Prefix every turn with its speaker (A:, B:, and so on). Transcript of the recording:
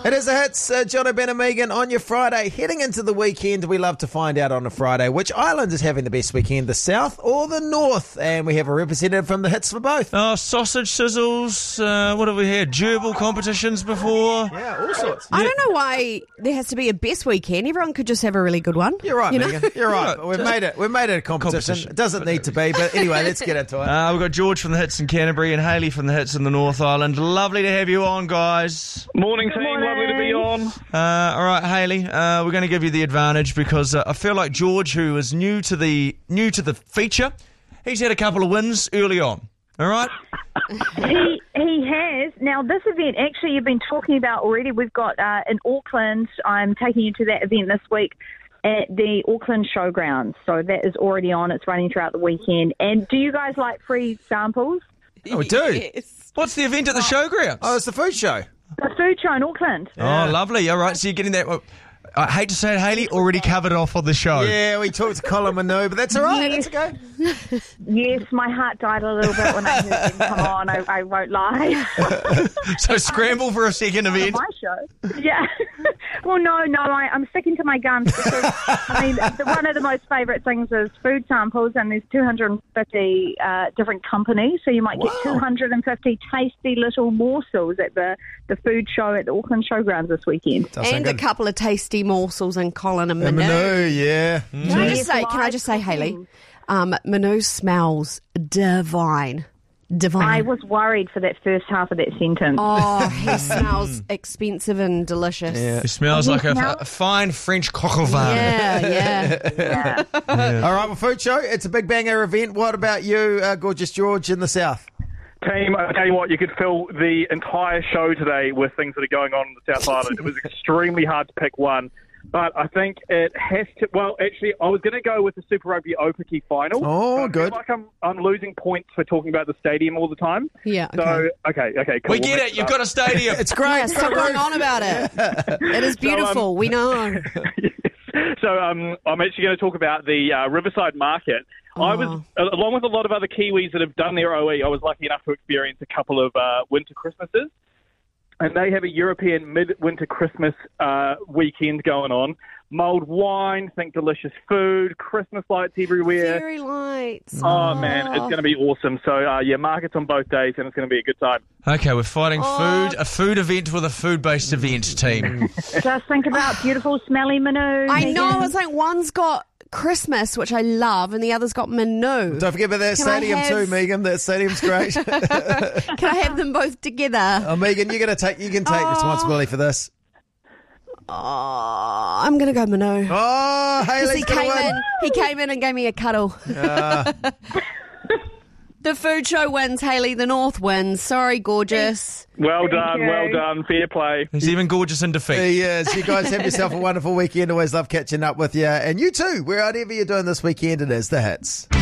A: It is the hits, John O'Brien and Megan on your Friday. Heading into the weekend, we love to find out on a Friday which island is having the best weekend, the south or the north. And we have a representative from the hits for both.
B: Oh, sausage sizzles, what have we had? Gerbil competitions before.
A: Yeah, all sorts.
C: I don't know why there has to be a best weekend. Everyone could just have a really good one.
A: You're right,
C: you know?
A: Megan. You're right. We've made it a competition. It doesn't need to be, but anyway, let's get into it.
B: We've got George from the hits in Canterbury and Hayley from the hits in the North Island. Lovely to have you on, guys.
D: Morning, team. Lovely to be on.
B: All right, Hayley, we're going to give you the advantage because I feel like George, who is new to the feature, he's had a couple of wins early on. All right?
E: He has. Now, this event, actually, you've been talking about already. We've got in Auckland, I'm taking you to that event this week at the Auckland Showgrounds. So that is already on. It's running throughout the weekend. And do you guys like free samples?
A: Oh, we do.
C: Yes.
B: What's the event at the showgrounds?
A: Oh, it's the food show.
E: The food show in Auckland.
B: Oh, lovely. All right, so you're getting that. I hate to say it, Hayley, already covered it off on the show.
A: Yeah, we talked to Colin Manu, but that's all right.
E: Yes.
A: That's okay.
E: Yes, my heart died a little bit when I heard them come on. I won't lie.
B: So scramble for a second event.
E: My show. Yeah. Well, no, I'm sticking to my guns because, one of the most favourite things is food samples, and there's 250 different companies, so you might get 250 tasty little morsels at the food show at the Auckland Showgrounds this weekend.
C: And a couple of tasty morsels and Colin and Manu.
A: Manu, yeah.
C: Can I just say, Hayley, Manu smells divine.
E: I was worried for that first half of that sentence.
C: Oh, he smells expensive and delicious.
A: Yeah.
B: It smells like a fine French coq au vin.
C: Yeah.
A: All right, well, food show, it's a big banger event. What about you, gorgeous George in the south?
D: Team, I tell you what, you could fill the entire show today with things that are going on in the South Island. It was extremely hard to pick one. But I think it has to... Well, actually, I was going to go with the Super Rugby Aupiki final.
A: Oh,
D: but
A: good.
D: I feel like I'm losing points for talking about the stadium all the time.
C: Yeah,
D: So, okay, cool.
B: We get it. You've got a stadium.
A: It's great.
C: Yeah, stop going on about it. It is beautiful. We know.
D: So I'm actually going to talk about the Riverside Market. I was, along with a lot of other Kiwis that have done their OE, I was lucky enough to experience a couple of winter Christmases. And they have a European midwinter Christmas weekend going on. Mulled wine, think delicious food, Christmas lights everywhere.
C: Fairy lights.
D: Oh, man, it's going to be awesome. So, markets on both days, and it's going to be a good time.
B: Okay, we're fighting a food event with a food-based event team.
E: Just think about beautiful, smelly Manu.
C: I know. It's like one's got Christmas, which I love, and the other's got Manu.
A: Don't forget about that stadium too, Megan. That stadium's great.
C: Can I have them both together?
A: Oh, Megan, you can take responsibility for this.
C: Oh, I'm going to go Manu.
A: Oh, Hayley's
C: He came in and gave me a cuddle. The food show wins, Hayley. The North wins. Sorry, gorgeous.
D: Well done. Fair play.
B: He's even gorgeous in defeat.
A: He is. You guys have yourself a wonderful weekend. Always love catching up with you. And you too, wherever you're doing this weekend, it is the hits.